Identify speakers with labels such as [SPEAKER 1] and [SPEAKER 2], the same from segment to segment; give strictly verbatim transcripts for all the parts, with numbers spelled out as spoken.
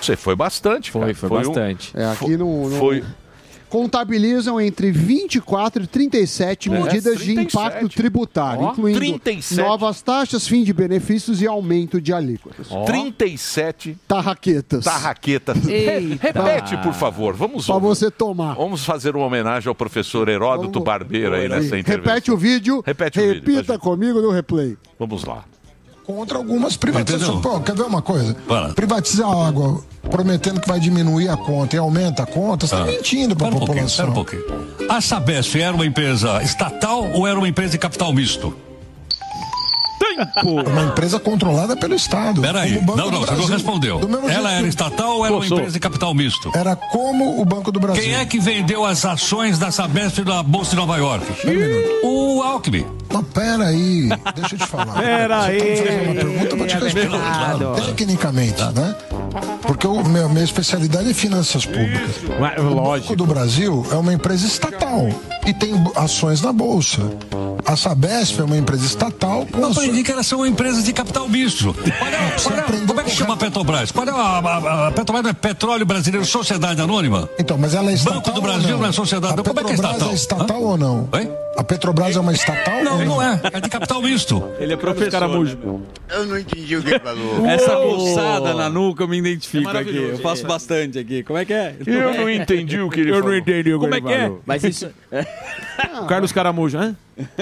[SPEAKER 1] Você foi bastante,
[SPEAKER 2] Foi,
[SPEAKER 1] cara.
[SPEAKER 2] foi,
[SPEAKER 1] Foi um-
[SPEAKER 2] bastante.
[SPEAKER 3] É, aqui no, no-
[SPEAKER 1] Foi.
[SPEAKER 3] contabilizam entre vinte e quatro e trinta e sete
[SPEAKER 1] É,
[SPEAKER 3] medidas de
[SPEAKER 1] trinta e
[SPEAKER 3] impacto
[SPEAKER 1] sete.
[SPEAKER 3] tributário,
[SPEAKER 1] Ó,
[SPEAKER 3] incluindo
[SPEAKER 1] trinta e sete.
[SPEAKER 3] novas taxas, fim de benefícios e aumento de alíquotas.
[SPEAKER 1] trinta e sete
[SPEAKER 3] Tarraquetas.
[SPEAKER 1] tarraquetas.
[SPEAKER 3] Eita.
[SPEAKER 1] Repete, por favor. Vamos,
[SPEAKER 3] Pra você tomar.
[SPEAKER 1] vamos fazer uma homenagem ao professor Heródoto Barbeiro aí nessa entrevista.
[SPEAKER 3] Repete o vídeo.
[SPEAKER 1] Repete o vídeo.
[SPEAKER 3] Repita comigo no replay.
[SPEAKER 1] Vamos lá.
[SPEAKER 4] Contra algumas privatizações.
[SPEAKER 5] Entendeu?
[SPEAKER 4] Pô, quer ver uma coisa? Privatizar a água, prometendo que vai diminuir a conta e aumenta a conta, você está
[SPEAKER 5] Ah.
[SPEAKER 4] mentindo para a
[SPEAKER 5] Espera um pouquinho,
[SPEAKER 4] população.
[SPEAKER 5] espera um pouquinho. A Sabesp era uma empresa estatal ou era uma empresa de capital misto?
[SPEAKER 4] Uma empresa controlada pelo Estado.
[SPEAKER 5] Peraí,
[SPEAKER 4] como o Banco
[SPEAKER 5] não,
[SPEAKER 4] do
[SPEAKER 5] não, você não
[SPEAKER 4] Brasil.
[SPEAKER 5] respondeu.
[SPEAKER 4] Do mesmo jeito
[SPEAKER 5] Ela era
[SPEAKER 4] que-
[SPEAKER 5] estatal ou era uma
[SPEAKER 4] Pô, sou.
[SPEAKER 5] empresa de capital misto?
[SPEAKER 4] Era como o Banco do Brasil.
[SPEAKER 5] Quem é que vendeu as ações da Sabesp na Bolsa de Nova York? O Alckmin.
[SPEAKER 4] Mas peraí, deixa eu te falar.
[SPEAKER 5] Pera
[SPEAKER 4] Você tá me
[SPEAKER 5] aí.
[SPEAKER 4] fazendo uma pergunta, eu vou te
[SPEAKER 5] É
[SPEAKER 4] responder.
[SPEAKER 5] verdade.
[SPEAKER 4] Tecnicamente, né? Porque o meu, minha especialidade é finanças públicas. O Banco do Brasil é uma empresa estatal e tem ações na Bolsa. A Sabesp é uma empresa estatal com
[SPEAKER 5] Eu
[SPEAKER 4] ações...
[SPEAKER 5] aprendi que elas são empresas de capital misto. Qual é, qual é, como é que chama a Petrobras? Qual é a, a, a Petrobras não é Petróleo Brasileiro Sociedade Anônima?
[SPEAKER 4] Então, mas ela é estatal
[SPEAKER 5] Banco do
[SPEAKER 4] ou
[SPEAKER 5] Brasil
[SPEAKER 4] não?
[SPEAKER 5] não é sociedade.
[SPEAKER 4] A
[SPEAKER 5] Como é que é
[SPEAKER 4] Petrobras
[SPEAKER 5] estatal?
[SPEAKER 4] é estatal ou não? A Petrobras é uma estatal?
[SPEAKER 5] Não,
[SPEAKER 4] ou
[SPEAKER 5] não é. É de capital misto.
[SPEAKER 6] Ele é professor.
[SPEAKER 7] Caramujo.
[SPEAKER 6] Eu não entendi o que ele falou.
[SPEAKER 7] Essa coçada na nuca eu me
[SPEAKER 6] É
[SPEAKER 7] identifico aqui.
[SPEAKER 6] maravilhoso.
[SPEAKER 7] Eu faço bastante aqui. Como é que é?
[SPEAKER 1] Eu não entendi o que ele
[SPEAKER 7] Eu
[SPEAKER 1] falou.
[SPEAKER 7] não entendi o que
[SPEAKER 2] Como
[SPEAKER 7] ele
[SPEAKER 2] é que é?
[SPEAKER 7] falou.
[SPEAKER 2] Mas isso-
[SPEAKER 7] O Carlos Caramujo, hein?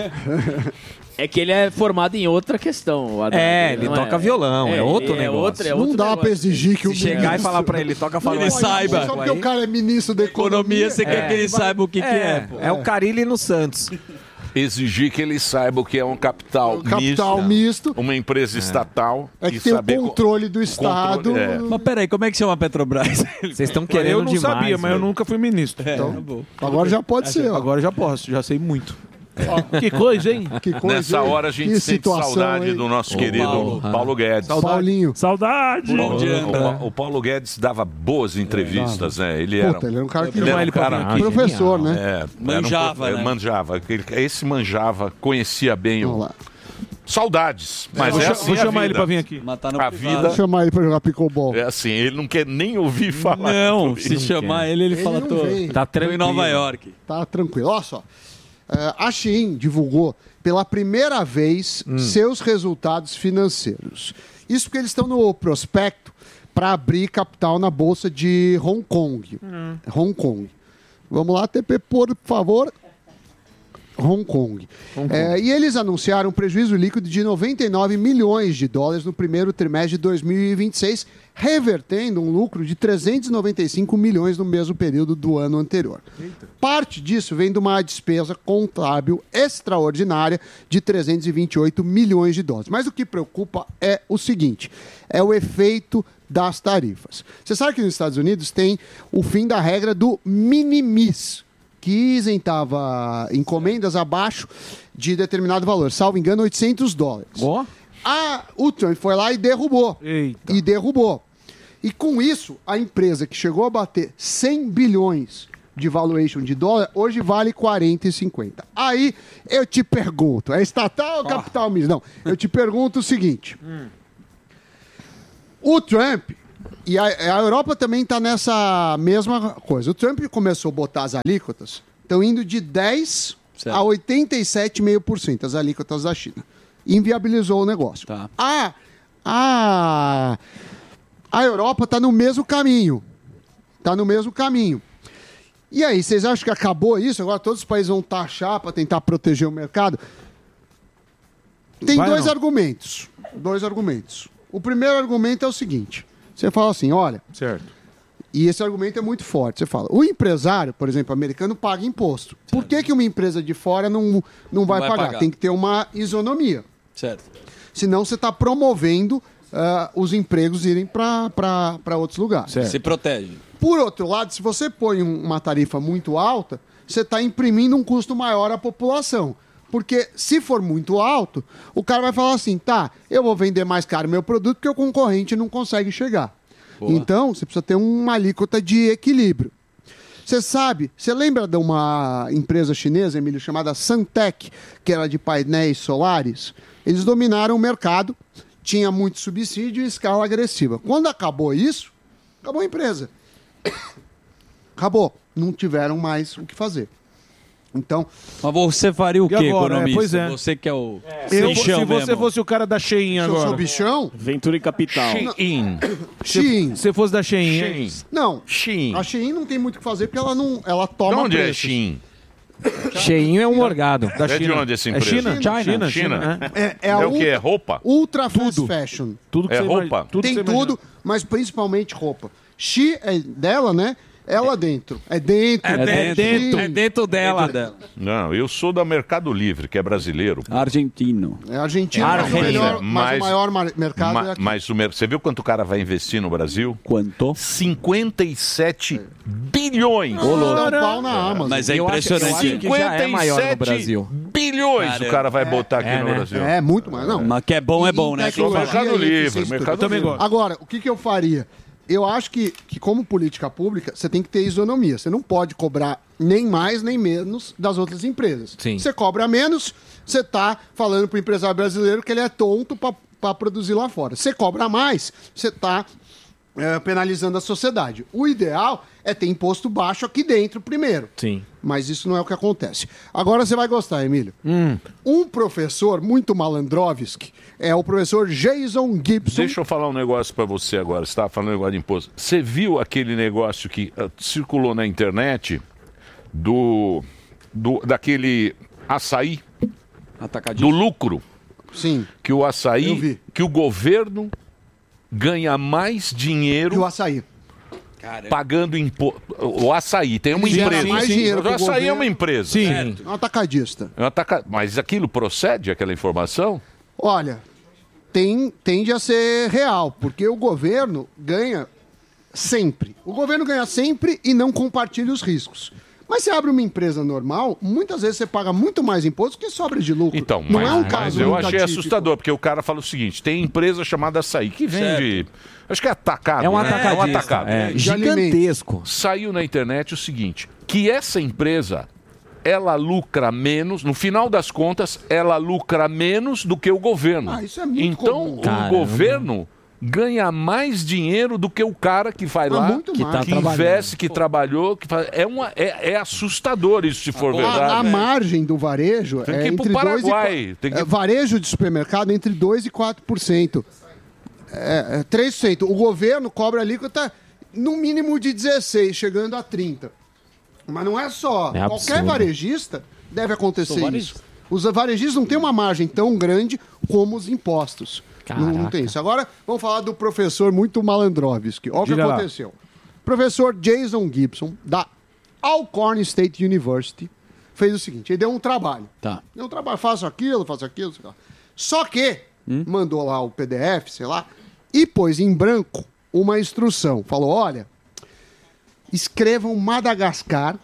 [SPEAKER 2] É que ele é formado em outra questão. o Haddad,
[SPEAKER 7] É, ele
[SPEAKER 2] não
[SPEAKER 7] toca violão, é outro
[SPEAKER 2] ele
[SPEAKER 7] negócio.
[SPEAKER 2] outro- é
[SPEAKER 3] Não
[SPEAKER 2] outro
[SPEAKER 3] dá
[SPEAKER 2] negócio.
[SPEAKER 3] pra exigir que o
[SPEAKER 7] Se chegar
[SPEAKER 3] ministro-
[SPEAKER 7] e falar pra ele, toca violão.
[SPEAKER 3] Ele saiba. Só porque o cara é ministro da economia.
[SPEAKER 7] Economia, você quer que ele saiba o que que é, pô. É o Carilli no Santos.
[SPEAKER 1] Exigir que ele saiba o que é um capital,
[SPEAKER 3] capital misto.
[SPEAKER 1] Uma empresa estatal.
[SPEAKER 3] É que
[SPEAKER 1] e
[SPEAKER 3] tem o
[SPEAKER 1] saber co-
[SPEAKER 3] controle do Estado.
[SPEAKER 1] controle- é.
[SPEAKER 7] Mas peraí, como é que chama a Petrobras?
[SPEAKER 2] Vocês estão querendo
[SPEAKER 7] Eu não
[SPEAKER 2] demais,
[SPEAKER 7] sabia, mas eu
[SPEAKER 2] velho.
[SPEAKER 7] nunca fui ministro.
[SPEAKER 3] Então,
[SPEAKER 7] tá bom.
[SPEAKER 3] agora já pode ser, ó.
[SPEAKER 7] Agora já posso, já sei muito. Que coisa, hein?
[SPEAKER 3] Que coisa,
[SPEAKER 1] Nessa
[SPEAKER 3] hein?
[SPEAKER 1] hora a gente
[SPEAKER 3] Que
[SPEAKER 1] sente
[SPEAKER 3] situação,
[SPEAKER 1] saudade
[SPEAKER 3] hein?
[SPEAKER 1] do nosso
[SPEAKER 3] Ô,
[SPEAKER 1] querido
[SPEAKER 3] Paulo.
[SPEAKER 1] Paulo, Guedes.
[SPEAKER 3] Paulinho.
[SPEAKER 7] Saudade.
[SPEAKER 1] O, o- o Paulo Guedes dava boas entrevistas, né? Ele era,
[SPEAKER 3] Puta, ele era um cara que-
[SPEAKER 1] ele era um
[SPEAKER 3] Ele pra
[SPEAKER 1] cara
[SPEAKER 3] vir aqui. Professor, né?
[SPEAKER 1] É, era um
[SPEAKER 7] Manjava,
[SPEAKER 1] profe-
[SPEAKER 7] né?
[SPEAKER 1] Manjava. Ele- Esse manjava, conhecia bem o... Saudades, mas
[SPEAKER 7] Vou
[SPEAKER 1] é
[SPEAKER 7] cha-
[SPEAKER 1] assim
[SPEAKER 7] vou
[SPEAKER 1] a
[SPEAKER 7] chamar
[SPEAKER 1] vida.
[SPEAKER 7] ele pra vir aqui.
[SPEAKER 6] Matar no
[SPEAKER 1] A
[SPEAKER 6] privado.
[SPEAKER 1] vida
[SPEAKER 3] Vou chamar ele pra jogar pickleball.
[SPEAKER 1] é assim, ele não quer nem ouvir falar.
[SPEAKER 7] Não,
[SPEAKER 1] sobre
[SPEAKER 7] se
[SPEAKER 1] isso.
[SPEAKER 7] chamar ele, ele
[SPEAKER 3] Ele
[SPEAKER 7] fala
[SPEAKER 3] não
[SPEAKER 7] todo.
[SPEAKER 3] vem.
[SPEAKER 2] Tá
[SPEAKER 7] Tô em Nova
[SPEAKER 2] tranquilo.
[SPEAKER 7] York.
[SPEAKER 3] Tá tranquilo. Olha só. É, a Shein divulgou pela primeira vez
[SPEAKER 7] Hum.
[SPEAKER 3] seus resultados financeiros. Isso porque eles estão no prospecto para abrir capital na bolsa de Hong Kong.
[SPEAKER 7] Hum.
[SPEAKER 3] Hong Kong. Vamos lá, T P, por favor. Hong Kong. É, e eles anunciaram um prejuízo líquido de noventa e nove milhões de dólares no primeiro trimestre de dois mil e vinte e seis, revertendo um lucro de trezentos e noventa e cinco milhões no mesmo período do ano anterior. Parte disso vem de uma despesa contábil extraordinária de trezentos e vinte e oito milhões de dólares. Mas o que preocupa é o seguinte, é o efeito das tarifas. Você sabe que nos Estados Unidos tem o fim da regra do minimis, que isentava encomendas abaixo de determinado valor, salvo engano, oitocentos dólares.
[SPEAKER 7] Ó.
[SPEAKER 3] Ah, o Trump foi lá e derrubou.
[SPEAKER 7] Eita.
[SPEAKER 3] E derrubou. E com isso, a empresa que chegou a bater cem bilhões de valuation de dólar, hoje vale quarenta e cinquenta. Aí eu te pergunto, é estatal ou capital misto? Não, eu te pergunto o seguinte. O Trump, e a, a Europa também está nessa mesma coisa. O Trump começou a botar as alíquotas, estão indo de dez a oitenta e sete vírgula cinco por cento as alíquotas da China. Inviabilizou o negócio.
[SPEAKER 7] Tá.
[SPEAKER 3] A, a, a Europa está no mesmo caminho. Está no mesmo caminho. E aí, vocês acham que acabou isso? Agora todos os países vão taxar para tentar proteger o mercado? Tem
[SPEAKER 7] Vai ou
[SPEAKER 3] dois
[SPEAKER 7] não?
[SPEAKER 3] argumentos. Dois argumentos. O primeiro argumento é o seguinte. Você fala assim, olha...
[SPEAKER 7] Certo.
[SPEAKER 3] E esse argumento é muito forte. Você fala, o empresário, por exemplo, americano, paga imposto. Por que, que uma empresa de fora não, não vai,
[SPEAKER 6] vai
[SPEAKER 3] pagar?
[SPEAKER 6] pagar.
[SPEAKER 3] Tem que ter uma isonomia.
[SPEAKER 6] Certo.
[SPEAKER 3] Senão você está promovendo ah, os empregos irem para outros lugares.
[SPEAKER 6] Se protege.
[SPEAKER 3] Por outro lado, se você põe um- uma tarifa muito alta, você está imprimindo um custo maior à população. Porque se for muito alto, o cara vai falar assim, tá, eu vou vender mais caro meu produto porque o concorrente não consegue chegar.
[SPEAKER 6] Boa.
[SPEAKER 3] Então, você precisa ter uma alíquota de equilíbrio. Você sabe, você lembra de uma empresa chinesa, Emílio, chamada Santec, que era de painéis solares? Eles dominaram o mercado, tinha muito subsídio e escala agressiva. Quando acabou isso, Acabou a empresa. Acabou. Não tiveram mais o que fazer. Então...
[SPEAKER 8] Mas você faria o
[SPEAKER 9] E
[SPEAKER 8] quê,
[SPEAKER 9] agora? É,
[SPEAKER 8] economista?
[SPEAKER 9] pois é.
[SPEAKER 8] Você que é o
[SPEAKER 9] Eu,
[SPEAKER 8] bichão
[SPEAKER 9] se você
[SPEAKER 8] mesmo.
[SPEAKER 9] fosse o cara da Shein
[SPEAKER 3] Se eu
[SPEAKER 9] agora.
[SPEAKER 3] sou bichão...
[SPEAKER 2] Ventura e Capital.
[SPEAKER 1] Shein.
[SPEAKER 3] Shein.
[SPEAKER 9] Se você fosse da Shein. hein?
[SPEAKER 1] Shein.
[SPEAKER 3] Não.
[SPEAKER 1] Shein.
[SPEAKER 3] A Shein não tem muito o que fazer porque ela não... Ela
[SPEAKER 1] De
[SPEAKER 3] toma
[SPEAKER 1] onde é
[SPEAKER 3] preços.
[SPEAKER 1] Shein?
[SPEAKER 7] Cheinho é um morgado.
[SPEAKER 9] Da
[SPEAKER 1] É de
[SPEAKER 9] China.
[SPEAKER 1] onde essa
[SPEAKER 9] É
[SPEAKER 1] empresa?
[SPEAKER 9] China?
[SPEAKER 7] China.
[SPEAKER 9] China,
[SPEAKER 1] China.
[SPEAKER 9] é.
[SPEAKER 3] É, é a
[SPEAKER 1] É o que? É
[SPEAKER 3] ultra,
[SPEAKER 1] roupa?
[SPEAKER 3] ultra fast fashion.
[SPEAKER 9] Tudo que
[SPEAKER 1] É
[SPEAKER 9] você
[SPEAKER 1] roupa?
[SPEAKER 9] imagina- tudo que
[SPEAKER 3] Tem
[SPEAKER 9] você imagina.
[SPEAKER 3] tudo, mas principalmente roupa. She é dela, né? É lá dentro. É dentro.
[SPEAKER 8] É dentro,
[SPEAKER 3] Shein.
[SPEAKER 8] é dentro dela.
[SPEAKER 1] Não, eu sou da Mercado Livre, que é brasileiro.
[SPEAKER 8] Argentino.
[SPEAKER 3] É Argentina,
[SPEAKER 1] É
[SPEAKER 3] mas, o melhor, mas,
[SPEAKER 1] mas-
[SPEAKER 3] o maior mar- mercado
[SPEAKER 1] Ma-
[SPEAKER 3] é aqui.
[SPEAKER 1] mas o mer- você viu quanto o cara vai investir no Brasil?
[SPEAKER 8] Quanto?
[SPEAKER 1] cinquenta e sete bilhões.
[SPEAKER 3] Ô, louco. Dá um pau na Amazon.
[SPEAKER 8] Mas é
[SPEAKER 7] Eu acho- eu
[SPEAKER 8] impressionante.
[SPEAKER 7] acho que já é maior no Brasil.
[SPEAKER 1] bilhões
[SPEAKER 8] Cara,
[SPEAKER 1] o cara vai botar aqui
[SPEAKER 7] é,
[SPEAKER 1] no
[SPEAKER 7] né?
[SPEAKER 1] Brasil.
[SPEAKER 3] É, muito mais. Não.
[SPEAKER 8] Mas que é bom, é bom, né?
[SPEAKER 3] Em tecnologia
[SPEAKER 1] Mercado
[SPEAKER 3] e
[SPEAKER 1] Livre,
[SPEAKER 3] eficiência
[SPEAKER 1] Mercado
[SPEAKER 3] tudo.
[SPEAKER 9] Livre. Eu também gosto.
[SPEAKER 3] Agora, o que, que eu faria? Eu acho que, que, como política pública, você tem que ter isonomia. Você não pode cobrar nem mais nem menos das outras empresas.
[SPEAKER 7] Sim.
[SPEAKER 3] Você cobra menos, você está falando para o empresário brasileiro que ele é tonto para produzir lá fora. Você cobra mais, você está é, penalizando a sociedade. O ideal é ter imposto baixo aqui dentro primeiro.
[SPEAKER 9] Sim.
[SPEAKER 3] Mas isso não é o que acontece. Agora você vai gostar, Emílio.
[SPEAKER 9] Hum.
[SPEAKER 3] Um professor muito malandrovski é o professor Jason Gibson.
[SPEAKER 1] Deixa eu falar um negócio pra você agora. Você estava falando um negócio de imposto. Você viu aquele negócio que uh, circulou na internet do, do daquele açaí,
[SPEAKER 8] Atacadinho.
[SPEAKER 1] do lucro?
[SPEAKER 3] Sim.
[SPEAKER 1] Que o
[SPEAKER 3] Eu
[SPEAKER 1] açaí,
[SPEAKER 3] vi.
[SPEAKER 1] que o governo ganha mais
[SPEAKER 3] E o
[SPEAKER 1] dinheiro
[SPEAKER 3] açaí.
[SPEAKER 1] pagando imposto. O açaí tem uma
[SPEAKER 3] Ele gera
[SPEAKER 1] empresa.
[SPEAKER 3] mais dinheiro
[SPEAKER 1] o
[SPEAKER 3] pro
[SPEAKER 1] açaí
[SPEAKER 3] governo.
[SPEAKER 1] é uma empresa.
[SPEAKER 9] Sim.
[SPEAKER 3] É um atacadista.
[SPEAKER 1] É um ataca- Mas aquilo procede, aquela informação?
[SPEAKER 3] Olha, tem, tende a ser real, porque o governo ganha sempre. O governo ganha sempre e não compartilha os riscos. Mas você abre uma empresa normal, muitas vezes você paga muito mais imposto que sobra de lucro.
[SPEAKER 1] Então,
[SPEAKER 3] não
[SPEAKER 1] mas,
[SPEAKER 3] é um
[SPEAKER 1] mas
[SPEAKER 3] caso
[SPEAKER 1] eu
[SPEAKER 3] muito
[SPEAKER 1] achei
[SPEAKER 3] atípico.
[SPEAKER 1] assustador, porque o cara fala o seguinte: tem empresa chamada Açaí que vende. Acho que é atacado.
[SPEAKER 7] É um
[SPEAKER 1] né?
[SPEAKER 7] atacadista.
[SPEAKER 1] É um atacado.
[SPEAKER 7] É,
[SPEAKER 3] De
[SPEAKER 7] gigantesco.
[SPEAKER 1] Saiu na internet o seguinte: que essa empresa ela lucra menos, no final das contas, ela lucra menos do que o governo.
[SPEAKER 3] Ah, isso é muito
[SPEAKER 1] então,
[SPEAKER 3] comum.
[SPEAKER 1] o
[SPEAKER 7] Caramba.
[SPEAKER 1] governo ganha mais dinheiro do que o cara que vai
[SPEAKER 3] Ah,
[SPEAKER 1] lá,
[SPEAKER 3] muito
[SPEAKER 1] que,
[SPEAKER 3] mais.
[SPEAKER 1] que
[SPEAKER 3] Tá
[SPEAKER 1] investe, que trabalhou, que faz... é, uma, é, é assustador isso, se for
[SPEAKER 3] A,
[SPEAKER 1] verdade.
[SPEAKER 3] a margem do varejo
[SPEAKER 1] Tem
[SPEAKER 3] é
[SPEAKER 1] que ir pro
[SPEAKER 3] entre dois e
[SPEAKER 1] Paraguai,
[SPEAKER 3] qua-
[SPEAKER 1] tem que-
[SPEAKER 3] é, varejo de supermercado entre dois e quatro por cento. É, é, três por cento. O governo cobra alíquota no mínimo de dezesseis, chegando a trinta. Mas não é só.
[SPEAKER 7] É
[SPEAKER 3] Qualquer
[SPEAKER 7] absurdo.
[SPEAKER 3] varejista deve acontecer
[SPEAKER 8] Sou
[SPEAKER 3] isso. Os varejistas não têm uma margem tão grande como os impostos. Não, não
[SPEAKER 7] Caraca.
[SPEAKER 3] tem isso. Agora, vamos falar do professor muito malandrovski. Olha o que
[SPEAKER 9] Diga lá.
[SPEAKER 3] aconteceu. Professor Jason Gibson, da Alcorn State University, fez o seguinte: ele deu um trabalho.
[SPEAKER 8] Tá.
[SPEAKER 3] Deu um trabalho, faço aquilo, faço aquilo, sei lá. Só que mandou lá o P D F, sei lá, e pôs em branco uma instrução. Falou: olha, escrevam Madagascar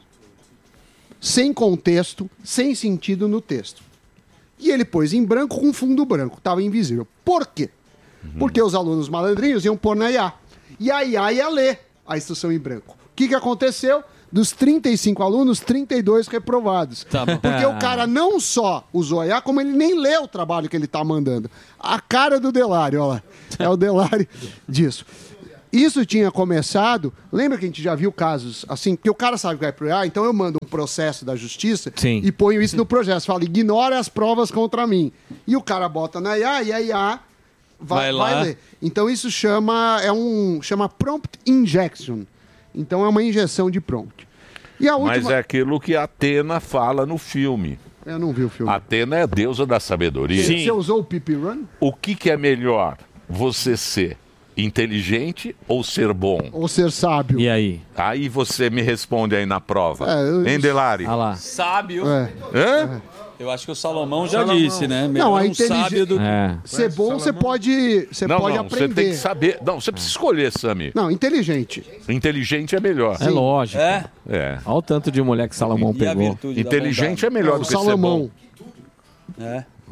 [SPEAKER 3] sem contexto, sem sentido no texto. E ele pôs em branco com fundo branco, estava invisível. Por quê? Porque os alunos malandrinhos iam pôr na I A. E a I A ia ler a instrução em branco. O que, que aconteceu? Dos trinta e cinco alunos, trinta e dois reprovados.
[SPEAKER 8] Tá bom.
[SPEAKER 3] Porque o cara não só usou a I A, como ele nem leu o trabalho que ele está mandando. A cara do Delário, olha lá. É o Delário disso. Isso tinha começado... Lembra que a gente já viu casos assim? Que o cara sabe que vai pro I A, então eu mando um processo da justiça
[SPEAKER 7] Sim.
[SPEAKER 3] e ponho isso no processo. Falo, ignora as provas contra mim. E o cara bota na I A e a I A vai,
[SPEAKER 8] Vai lá.
[SPEAKER 3] vai ler. Então isso chama, é um, chama prompt injection. Então é uma injeção de prompt. E a última...
[SPEAKER 1] Mas é aquilo que a Atena fala no filme.
[SPEAKER 3] Eu não vi o filme.
[SPEAKER 1] A Atena é a deusa da sabedoria.
[SPEAKER 3] Você você usou o Pipi Run?
[SPEAKER 1] O que, que é melhor? Você ser inteligente ou ser bom?
[SPEAKER 3] Ou ser sábio?
[SPEAKER 7] E aí?
[SPEAKER 1] Aí você me responde aí na prova.
[SPEAKER 3] É, eu-
[SPEAKER 1] Hein, Delari?
[SPEAKER 7] Olha lá.
[SPEAKER 8] Sábio.
[SPEAKER 3] É.
[SPEAKER 1] Hã?
[SPEAKER 8] Eu acho que o Salomão já disse, né? Melhor
[SPEAKER 3] Não, a
[SPEAKER 8] um
[SPEAKER 3] inteligência-
[SPEAKER 8] sábio do que...
[SPEAKER 7] É.
[SPEAKER 3] Ser bom, você pode, você
[SPEAKER 1] Não,
[SPEAKER 3] pode
[SPEAKER 1] não, você
[SPEAKER 3] aprender.
[SPEAKER 1] tem que saber. Não, você precisa escolher, Sami.
[SPEAKER 3] Não, inteligente.
[SPEAKER 1] Inteligente é melhor.
[SPEAKER 7] É lógico.
[SPEAKER 8] É?
[SPEAKER 1] É.
[SPEAKER 7] Olha o tanto de mulher que Salomão
[SPEAKER 8] E a
[SPEAKER 7] pegou.
[SPEAKER 8] virtude da
[SPEAKER 1] Inteligente
[SPEAKER 8] bondade?
[SPEAKER 1] é melhor
[SPEAKER 3] o
[SPEAKER 1] do que
[SPEAKER 3] Salomão.
[SPEAKER 1] ser bom.
[SPEAKER 8] É.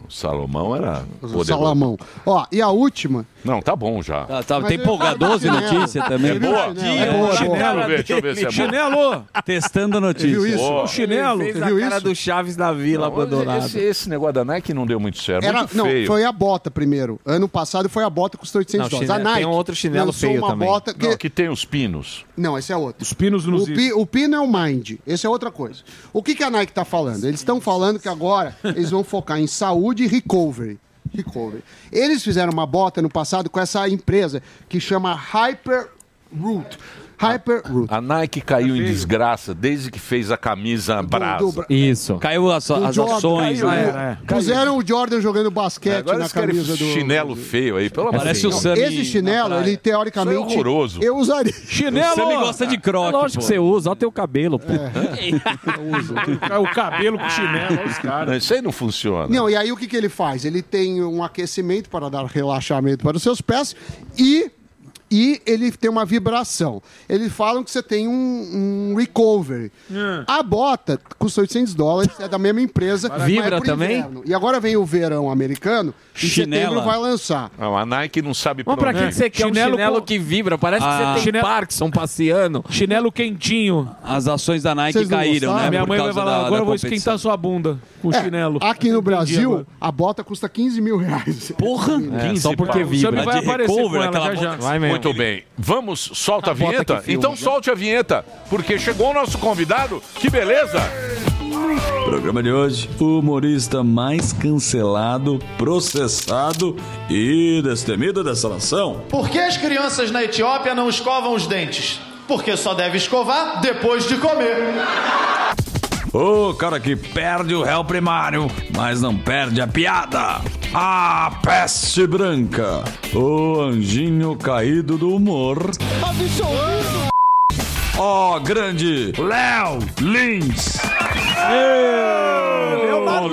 [SPEAKER 1] Salomão era poderoso.
[SPEAKER 3] Salomão. Ó, e a última...
[SPEAKER 1] Não, tá bom já.
[SPEAKER 8] Ah, tá, tem empolgador de notícia também.
[SPEAKER 1] É boa?
[SPEAKER 3] É boa,
[SPEAKER 1] Chinelo, deixa eu ver se é boa.
[SPEAKER 9] Chinelo!
[SPEAKER 8] Testando a notícia.
[SPEAKER 3] Viu isso?
[SPEAKER 1] Boa.
[SPEAKER 9] O chinelo!
[SPEAKER 7] Fez
[SPEAKER 3] Você
[SPEAKER 7] a
[SPEAKER 3] viu
[SPEAKER 7] cara
[SPEAKER 3] isso?
[SPEAKER 7] do Chaves da Vila abandonado.
[SPEAKER 1] Esse, esse negócio da Nike não deu muito certo.
[SPEAKER 3] Era,
[SPEAKER 1] muito
[SPEAKER 3] não,
[SPEAKER 1] feio.
[SPEAKER 3] foi a bota primeiro. Ano passado foi a bota que custou oitocentos
[SPEAKER 7] Não,
[SPEAKER 3] dólares. A
[SPEAKER 7] chinelo-
[SPEAKER 3] Nike
[SPEAKER 7] tem um outro chinelo
[SPEAKER 3] lançou
[SPEAKER 7] feio
[SPEAKER 3] uma
[SPEAKER 7] também.
[SPEAKER 3] bota que...
[SPEAKER 1] Não, que tem os pinos.
[SPEAKER 3] Não, esse é outro.
[SPEAKER 9] Os pinos
[SPEAKER 3] O,
[SPEAKER 9] nos
[SPEAKER 3] pi, o pino é o Mind. Esse é outra coisa. O que, que a Nike tá falando? Eles estão falando que agora eles vão focar em saúde e recovery. Recovery. Eles fizeram uma bota no passado com essa empresa que chama Hyperroot. Hyperroot.
[SPEAKER 1] A Nike caiu em desgraça desde que fez a camisa brasa.
[SPEAKER 3] do Bra-
[SPEAKER 7] Isso.
[SPEAKER 8] Caiu as,
[SPEAKER 3] Do
[SPEAKER 8] as
[SPEAKER 3] Jordan.
[SPEAKER 8] ações,
[SPEAKER 3] Caiu,
[SPEAKER 8] né?
[SPEAKER 3] é. Puseram o Jordan jogando basquete
[SPEAKER 1] Agora
[SPEAKER 3] na
[SPEAKER 1] eles querem
[SPEAKER 3] camisa do...
[SPEAKER 1] chinelo feio aí, pelo amor de
[SPEAKER 8] Parece
[SPEAKER 1] Deus.
[SPEAKER 8] o Sammy
[SPEAKER 3] Esse chinelo,
[SPEAKER 8] na praia.
[SPEAKER 3] ele teoricamente...
[SPEAKER 1] Isso é horroroso.
[SPEAKER 3] Eu usaria.
[SPEAKER 9] Chinelo!
[SPEAKER 8] Você me gosta de croque,
[SPEAKER 7] Lógico
[SPEAKER 8] pô.
[SPEAKER 7] que você usa, olha o teu cabelo. pô.
[SPEAKER 9] É o cabelo com chinelo, olha os caras.
[SPEAKER 1] Não, isso aí não funciona.
[SPEAKER 3] Não, e aí o que, que ele faz? Ele tem um aquecimento para dar relaxamento para os seus pés e, e ele tem uma vibração. Eles falam que você tem um, um recovery.
[SPEAKER 9] Hum.
[SPEAKER 3] A bota custa oitocentos dólares, é da mesma empresa. mas
[SPEAKER 7] Vibra
[SPEAKER 3] é pro
[SPEAKER 7] também?
[SPEAKER 3] inverno. E agora vem o verão americano, em
[SPEAKER 8] Chinela.
[SPEAKER 3] setembro vai lançar.
[SPEAKER 1] Não, a Nike não sabe
[SPEAKER 7] Mas pra que
[SPEAKER 1] onde.
[SPEAKER 7] que você quer um
[SPEAKER 9] Chinelo
[SPEAKER 7] chinelo
[SPEAKER 9] com-
[SPEAKER 7] que vibra? Parece que
[SPEAKER 8] Ah.
[SPEAKER 7] você tem
[SPEAKER 9] Chinelo-
[SPEAKER 7] Parkinson passeando.
[SPEAKER 9] Chinelo quentinho.
[SPEAKER 8] As ações da Nike
[SPEAKER 3] Vocês não
[SPEAKER 8] caíram,
[SPEAKER 3] gostaram?
[SPEAKER 8] né?
[SPEAKER 9] Minha
[SPEAKER 8] por
[SPEAKER 9] mãe vai
[SPEAKER 8] causa
[SPEAKER 9] falar,
[SPEAKER 8] da-
[SPEAKER 9] agora
[SPEAKER 8] da
[SPEAKER 9] eu vou
[SPEAKER 8] competição.
[SPEAKER 9] esquentar sua bunda com
[SPEAKER 3] É,
[SPEAKER 9] chinelo.
[SPEAKER 3] aqui no
[SPEAKER 9] Entendi
[SPEAKER 3] Brasil,
[SPEAKER 9] agora.
[SPEAKER 3] a bota custa quinze mil reais.
[SPEAKER 8] Porra!
[SPEAKER 7] É, só porque
[SPEAKER 9] O Sammy
[SPEAKER 7] vibra.
[SPEAKER 9] vai
[SPEAKER 8] de
[SPEAKER 9] aparecer
[SPEAKER 8] recovery,
[SPEAKER 9] com ela
[SPEAKER 8] aquela
[SPEAKER 9] já já.
[SPEAKER 8] bota-
[SPEAKER 7] Vai mesmo.
[SPEAKER 1] Muito bem. Vamos, solta a,
[SPEAKER 7] bota
[SPEAKER 1] vinheta?
[SPEAKER 7] que filma.
[SPEAKER 1] Então solte a vinheta, porque chegou o nosso convidado. Que beleza!
[SPEAKER 10] Programa de hoje, o humorista mais cancelado, processado e destemido dessa nação.
[SPEAKER 11] Por que as crianças na Etiópia não escovam os dentes? Porque só deve escovar depois de comer.
[SPEAKER 10] O cara que perde o réu primário, mas não perde a piada. A peste branca, o anjinho caído do humor. Ó, grande Léo Lins.
[SPEAKER 1] Leonardo!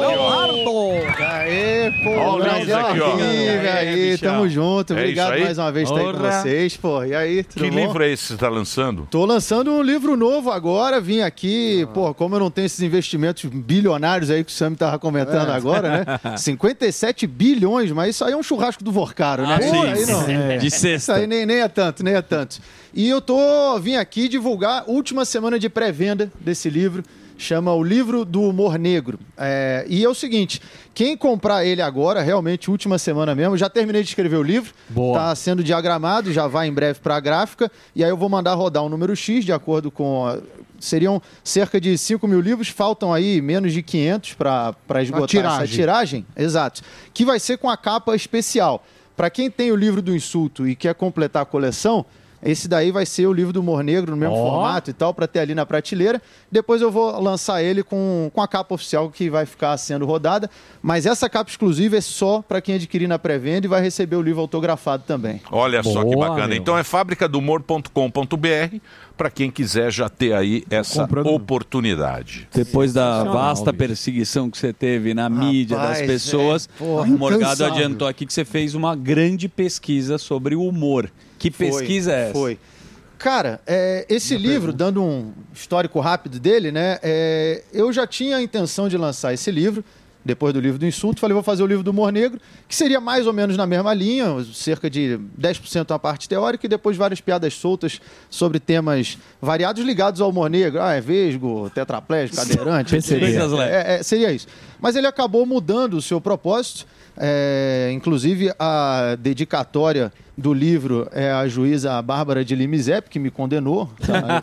[SPEAKER 12] Aê, pô,
[SPEAKER 1] Ó o
[SPEAKER 12] Brasil
[SPEAKER 1] Lins aqui, ó.
[SPEAKER 12] vive aí, tamo junto.
[SPEAKER 1] É
[SPEAKER 12] Obrigado
[SPEAKER 1] isso aí?
[SPEAKER 12] mais uma vez por estar aí com
[SPEAKER 1] Ora.
[SPEAKER 12] vocês, pô. E aí, tudo
[SPEAKER 1] Que
[SPEAKER 12] bom?
[SPEAKER 1] livro é esse que você está lançando?
[SPEAKER 12] Tô lançando um livro novo agora, vim aqui, pô, como eu não tenho esses investimentos bilionários aí que o Sam tava comentando
[SPEAKER 8] É.
[SPEAKER 12] agora, né? cinquenta e sete bilhões, mas isso aí é um churrasco do Vorcaro, né?
[SPEAKER 8] Ah, sim.
[SPEAKER 12] Pô, aí não.
[SPEAKER 8] É. De
[SPEAKER 12] Isso
[SPEAKER 8] sexta.
[SPEAKER 12] aí nem, nem é tanto, nem é tanto. E eu tô, vim aqui divulgar a última semana de pré-venda desse livro, chama O Livro do Humor Negro. É, e é o seguinte, quem comprar ele agora, realmente, última semana mesmo, já terminei de escrever o livro,
[SPEAKER 7] Boa.
[SPEAKER 12] tá sendo diagramado, já vai em breve para a gráfica, e aí eu vou mandar rodar um número X, de acordo com... a- seriam cerca de cinco mil livros, faltam aí menos de quinhentos para esgotar
[SPEAKER 3] tiragem.
[SPEAKER 12] essa tiragem, exato, que vai ser com a capa especial. Para quem tem o livro do insulto e quer completar a coleção, esse daí vai ser o livro do humor negro no mesmo
[SPEAKER 7] Ó.
[SPEAKER 12] formato e tal, para ter ali na prateleira. Depois eu vou lançar ele com, com a capa oficial que vai ficar sendo rodada. Mas essa capa exclusiva é só para quem adquirir na pré-venda e vai receber o livro autografado também.
[SPEAKER 1] Olha só que
[SPEAKER 7] Boa,
[SPEAKER 1] bacana.
[SPEAKER 7] meu.
[SPEAKER 1] Então é fábrica do humor ponto com ponto b r para quem quiser já ter aí essa
[SPEAKER 9] Comprando.
[SPEAKER 1] oportunidade.
[SPEAKER 8] Depois da
[SPEAKER 7] Sensacional,
[SPEAKER 8] vasta
[SPEAKER 7] bicho.
[SPEAKER 8] perseguição que você teve na mídia
[SPEAKER 12] Rapaz,
[SPEAKER 8] das pessoas,
[SPEAKER 12] é, porra,
[SPEAKER 8] o Morgado
[SPEAKER 3] incansável.
[SPEAKER 8] adiantou aqui que você fez uma grande pesquisa sobre o humor. Que
[SPEAKER 12] Foi,
[SPEAKER 8] pesquisa é essa?
[SPEAKER 12] Foi. Cara, é, esse livro, dando um histórico rápido dele, né? é, eu já tinha a intenção de lançar esse livro, depois do livro do insulto. Falei, vou fazer o livro do humor negro, que seria mais ou menos na mesma linha, cerca de dez por cento a parte teórica e depois várias piadas soltas sobre temas variados ligados ao humor negro. Ah, é vesgo, tetraplégico, cadeirante.
[SPEAKER 7] Percebi.
[SPEAKER 12] Coisas leves. É, é, seria isso. Mas ele acabou mudando o seu propósito. É, inclusive, a dedicatória do livro é a juíza Bárbara de Limizep, que me condenou. Tá?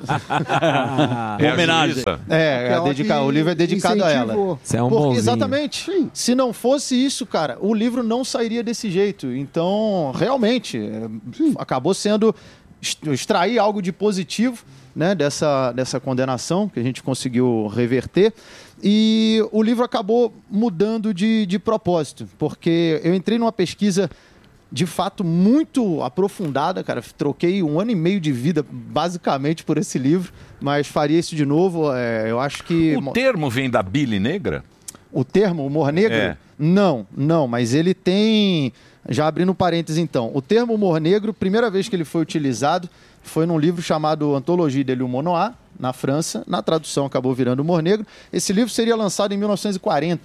[SPEAKER 1] É a
[SPEAKER 8] Homenagem.
[SPEAKER 1] juíza?
[SPEAKER 12] É, é
[SPEAKER 3] Aquela
[SPEAKER 12] dedica...
[SPEAKER 3] que
[SPEAKER 12] o livro é dedicado a ela.
[SPEAKER 3] incentivou.
[SPEAKER 7] Você é um
[SPEAKER 12] Porque-
[SPEAKER 7] bonzinho.
[SPEAKER 12] exatamente. Se não fosse isso, cara, o livro não sairia desse jeito. Então, realmente, é, acabou sendo est- extrair algo de positivo, né, dessa, dessa condenação que a gente conseguiu reverter. E o livro acabou mudando de, de propósito, porque eu entrei numa pesquisa de fato muito aprofundada, cara. Troquei um ano e meio de vida basicamente por esse livro, mas faria isso de novo. É, eu acho que
[SPEAKER 1] O termo vem da bile negra?
[SPEAKER 12] o termo humor negro?
[SPEAKER 1] É.
[SPEAKER 12] Não, não, mas ele tem. Já abrindo parênteses então, o termo humor negro, primeira vez que ele foi utilizado foi num livro chamado Antologie de l'Humour Noir, na França. Na tradução acabou virando Humor Negro. Esse livro seria lançado em mil novecentos e quarenta,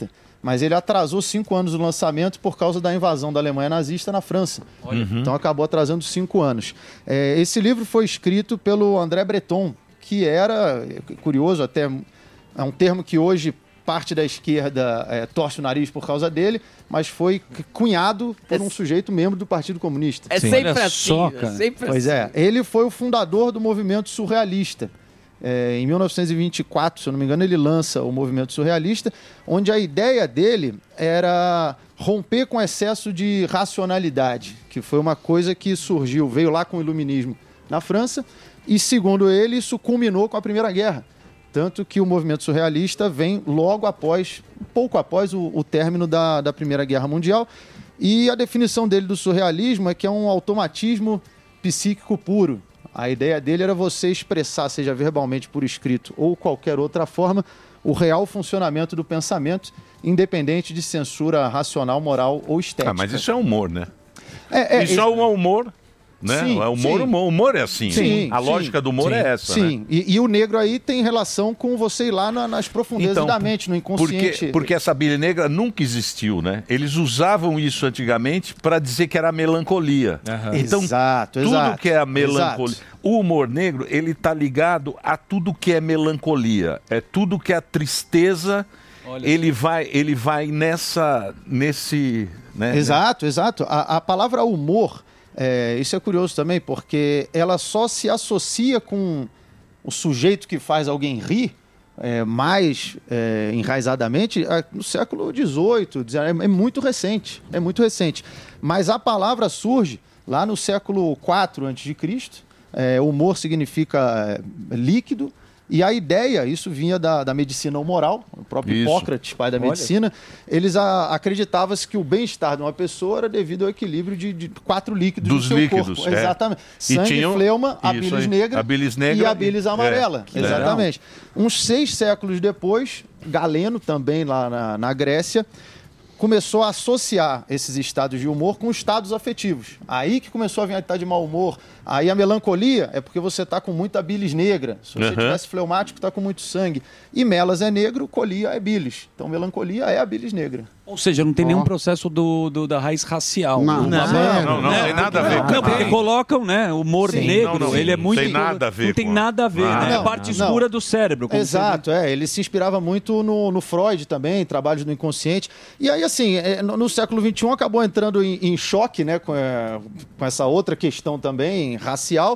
[SPEAKER 12] mas ele atrasou cinco anos o lançamento por causa da invasão da Alemanha nazista na França. Uhum. Então acabou atrasando cinco anos. É, esse livro foi escrito pelo André Breton, que era, curioso até, é um termo que hoje parte da esquerda é, torce o nariz por causa dele, mas foi cunhado por um sujeito membro do Partido Comunista.
[SPEAKER 2] É sempre assim, só, é sempre
[SPEAKER 12] Pois
[SPEAKER 2] assim.
[SPEAKER 12] é, ele foi o fundador do movimento surrealista. É, em mil novecentos e vinte e quatro, se eu não me engano, ele lança o movimento surrealista, onde a ideia dele era romper com o excesso de racionalidade, que foi uma coisa que surgiu, veio lá com o iluminismo na França, e segundo ele, isso culminou com a Primeira Guerra. Tanto que o movimento surrealista vem logo após, pouco após o, o término da, da Primeira Guerra Mundial, e a definição dele do surrealismo é que é um automatismo psíquico puro. A ideia dele era você expressar, seja verbalmente, por escrito ou qualquer outra forma, o real funcionamento do pensamento, independente de censura racional, moral ou estética.
[SPEAKER 1] Ah, mas isso é humor, né?
[SPEAKER 12] É, é,
[SPEAKER 1] isso é um humor, né?
[SPEAKER 12] Sim,
[SPEAKER 1] é humor,
[SPEAKER 12] sim.
[SPEAKER 1] humor, humor é assim.
[SPEAKER 12] Sim,
[SPEAKER 1] a
[SPEAKER 12] sim,
[SPEAKER 1] lógica do humor
[SPEAKER 12] sim,
[SPEAKER 1] é essa,
[SPEAKER 12] sim.
[SPEAKER 1] né?
[SPEAKER 12] E, e o negro aí tem relação com você ir lá na, nas profundezas
[SPEAKER 1] Então,
[SPEAKER 12] da mente, no inconsciente.
[SPEAKER 1] Porque, porque essa Bíblia negra nunca existiu, né? Eles usavam isso antigamente para dizer que era melancolia.
[SPEAKER 12] Uhum.
[SPEAKER 1] Então,
[SPEAKER 12] exato,
[SPEAKER 1] tudo
[SPEAKER 12] exato,
[SPEAKER 1] que é a melancolia...
[SPEAKER 12] exato.
[SPEAKER 1] O humor negro, ele tá ligado a tudo que é melancolia. É tudo que é a tristeza...
[SPEAKER 8] Olha
[SPEAKER 1] ele vai, ele vai nessa... nesse... Né?
[SPEAKER 12] Exato, exato. A, a palavra humor... É, isso é curioso também, porque ela só se associa com o sujeito que faz alguém rir é, mais é, enraizadamente é, no século dezoito, é, é muito recente, é muito recente. Mas a palavra surge lá no século quatro antes de Cristo, é, humor significa é, líquido, e a ideia, isso vinha da, da medicina humoral, o próprio
[SPEAKER 1] Isso.
[SPEAKER 12] Hipócrates, pai da
[SPEAKER 1] Olha.
[SPEAKER 12] medicina, eles acreditavam-se que o bem-estar de uma pessoa era devido ao equilíbrio de, de quatro líquidos
[SPEAKER 1] Dos
[SPEAKER 12] no seu
[SPEAKER 1] líquidos,
[SPEAKER 12] corpo.
[SPEAKER 1] é.
[SPEAKER 12] Exatamente.
[SPEAKER 1] E
[SPEAKER 12] Sangue,
[SPEAKER 1] tinham-
[SPEAKER 12] fleuma, a
[SPEAKER 1] Isso
[SPEAKER 12] bilis
[SPEAKER 1] aí.
[SPEAKER 12] negra,
[SPEAKER 1] A bilis negra
[SPEAKER 12] e a
[SPEAKER 1] e-
[SPEAKER 12] bilis
[SPEAKER 1] é.
[SPEAKER 12] amarela.
[SPEAKER 1] Que
[SPEAKER 12] Exatamente. Uns seis séculos depois, Galeno, também lá na, na Grécia, começou a associar esses estados de humor com estados afetivos. Aí que começou a vir a estar de mau humor. Aí a melancolia é porque você está com muita bilis negra. Se você
[SPEAKER 1] Uhum.
[SPEAKER 12] tivesse fleumático, está com muito sangue. E melas é negro, colia é bilis. Então melancolia é a bilis negra.
[SPEAKER 8] Ou seja, não tem nenhum processo do, do- da raiz racial.
[SPEAKER 12] Não,
[SPEAKER 8] do-
[SPEAKER 12] não,
[SPEAKER 8] né?
[SPEAKER 1] não, não,
[SPEAKER 8] Né?
[SPEAKER 1] tem nada a ver
[SPEAKER 8] Não,
[SPEAKER 1] com-
[SPEAKER 8] não, porque
[SPEAKER 1] Tem.
[SPEAKER 8] colocam, né, o humor
[SPEAKER 12] Sim.
[SPEAKER 8] negro,
[SPEAKER 1] Não, não,
[SPEAKER 8] ele é
[SPEAKER 1] não
[SPEAKER 8] muito...
[SPEAKER 1] tem nada a ver
[SPEAKER 8] Não tem
[SPEAKER 1] com-
[SPEAKER 8] nada a ver,
[SPEAKER 1] Ah,
[SPEAKER 8] né? É a
[SPEAKER 12] não,
[SPEAKER 8] parte
[SPEAKER 12] não.
[SPEAKER 8] escura do cérebro. como
[SPEAKER 12] Exato, é. Ele se inspirava muito no, no Freud também, trabalhos do inconsciente. E aí, assim, é, no, no século vinte e um acabou entrando em, em choque, né, com, é, com essa outra questão também, racial.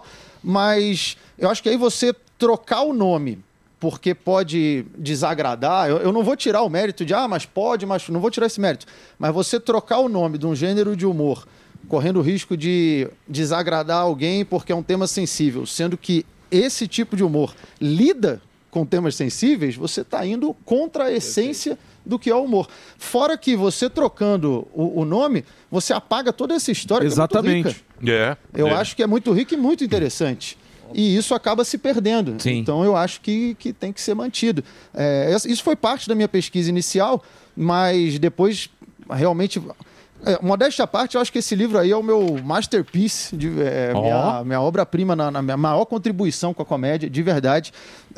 [SPEAKER 12] Mas eu acho que aí você trocar o nome, porque pode desagradar, eu, eu não vou tirar o mérito de, ah, mas pode, mas não vou tirar esse mérito. Mas você trocar o nome de um gênero de humor, correndo o risco de desagradar alguém porque é um tema sensível, sendo que esse tipo de humor lida com temas sensíveis, você está indo contra a essência do que é o humor. Fora que você trocando o, o nome, você apaga toda essa história que é muito
[SPEAKER 1] Exatamente.
[SPEAKER 12] rica.
[SPEAKER 1] É.
[SPEAKER 12] Eu
[SPEAKER 1] é.
[SPEAKER 12] acho que é muito rico e muito interessante. E isso acaba se perdendo.
[SPEAKER 1] Sim.
[SPEAKER 12] Então eu acho que, que tem que ser mantido. É, isso foi parte da minha pesquisa inicial, mas depois realmente... É, modéstia à parte, eu acho que esse livro aí é o meu masterpiece, de, é,
[SPEAKER 1] Oh.
[SPEAKER 12] minha, minha obra-prima, na, na minha maior contribuição com a comédia, de verdade.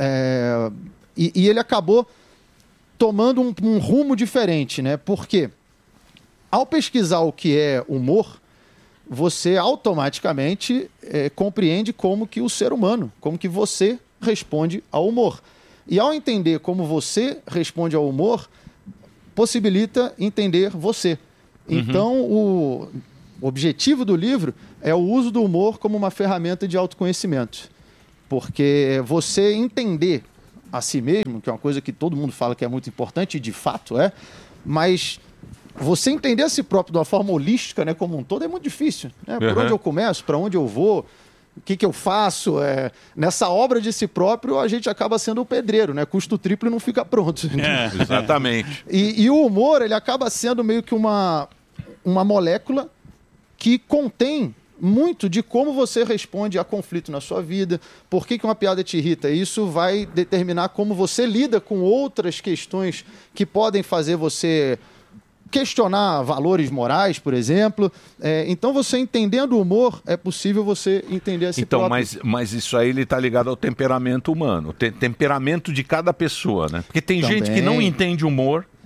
[SPEAKER 12] É, e, e ele acabou tomando um, um rumo diferente, né? Porque ao pesquisar o que é humor, você automaticamente é, compreende como que o ser humano, como que você responde ao humor. E ao entender como você responde ao humor, possibilita entender você. Então, o objetivo do livro é o uso do humor como uma ferramenta de autoconhecimento. Porque você entender a si mesmo, que é uma coisa que todo mundo fala que é muito importante, e de fato é, mas você entender a si próprio de uma forma holística, né, como um todo, é muito difícil. Né? Por
[SPEAKER 1] Uhum.
[SPEAKER 12] onde eu começo, para onde eu vou, o que, que eu faço? É, nessa obra de si próprio, a gente acaba sendo o pedreiro, né? Custo triplo e não fica pronto.
[SPEAKER 1] É, exatamente.
[SPEAKER 12] E, e o humor, ele acaba sendo meio que uma, uma molécula que contém muito de como você responde a conflito na sua vida, por que, que uma piada te irrita. Isso vai determinar como você lida com outras questões que podem fazer você questionar valores morais, por exemplo. É, então, você entendendo o humor, é possível você entender a si
[SPEAKER 1] Então,
[SPEAKER 12] próprio.
[SPEAKER 1] mas, mas isso aí ele tá ligado ao temperamento humano, o te- temperamento de cada pessoa, né? Porque tem gente que
[SPEAKER 12] Também.
[SPEAKER 1] não entende humor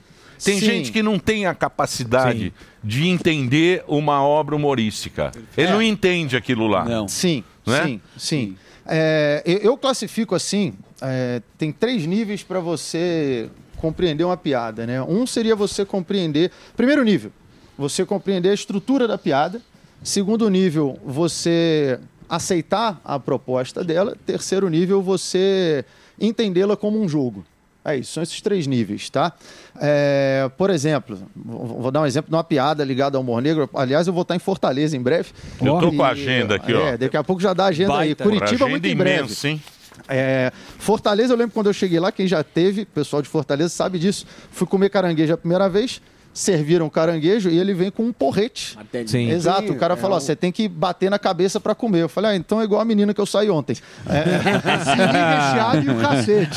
[SPEAKER 1] Tem
[SPEAKER 12] Sim.
[SPEAKER 1] gente que não tem a capacidade
[SPEAKER 12] Sim.
[SPEAKER 1] de entender uma obra humorística. Ele
[SPEAKER 12] É.
[SPEAKER 1] não entende aquilo lá.
[SPEAKER 12] Sim,
[SPEAKER 1] Não é?
[SPEAKER 12] sim, sim. É, eu eu classifico assim, é, tem três níveis para você compreender uma piada, né? Um seria você compreender... Primeiro nível, você compreender a estrutura da piada. Segundo nível, você aceitar a proposta dela. Terceiro nível, você entendê-la como um jogo. É isso, são esses três níveis, tá? É, por exemplo, vou vou dar um exemplo de uma piada ligada ao humor negro. Aliás, eu vou estar em Fortaleza em breve.
[SPEAKER 1] Eu tô
[SPEAKER 12] E,
[SPEAKER 1] com a agenda aqui, ó.
[SPEAKER 12] É, daqui a pouco já dá a agenda aí.
[SPEAKER 1] Baita.
[SPEAKER 12] Curitiba
[SPEAKER 1] Agenda
[SPEAKER 12] muito em breve.
[SPEAKER 1] imensa, hein?
[SPEAKER 12] É, Fortaleza, eu lembro quando eu cheguei lá, quem já teve, o pessoal de Fortaleza sabe disso. Fui comer caranguejo a primeira vez, serviram caranguejo e ele vem com um porrete.
[SPEAKER 2] Sim.
[SPEAKER 12] Exato, o cara
[SPEAKER 2] É
[SPEAKER 12] falou, ó,
[SPEAKER 2] o-
[SPEAKER 12] você tem que bater na cabeça pra comer. Eu falei, ah, então é igual a menina que eu saí ontem. É,
[SPEAKER 3] Siri recheado e o cacete.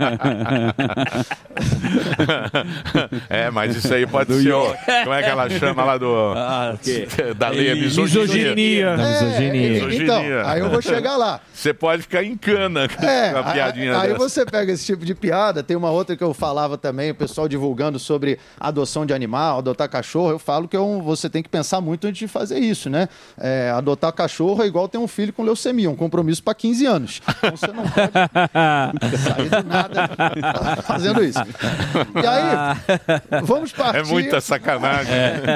[SPEAKER 1] É, mas isso aí pode ser. o- Como é que ela chama lá do.
[SPEAKER 8] Ah,
[SPEAKER 1] da lei? É
[SPEAKER 9] Misoginia.
[SPEAKER 1] misoginia.
[SPEAKER 9] Da
[SPEAKER 12] É, então, aí eu vou chegar lá.
[SPEAKER 1] Você pode ficar em cana com
[SPEAKER 12] É,
[SPEAKER 1] a piadinha
[SPEAKER 12] aí, aí
[SPEAKER 1] dessa.
[SPEAKER 12] você pega esse tipo de piada, tem uma outra que eu falava também, o pessoal divulgando sobre adoção de animal, adotar cachorro, eu falo que é um- você tem que pensar muito antes de fazer isso, né? É, adotar cachorro é igual ter um filho com leucemia, um compromisso para quinze anos. Então você não pode sair do nada fazendo isso. E aí, vamos partir...
[SPEAKER 1] É muita sacanagem.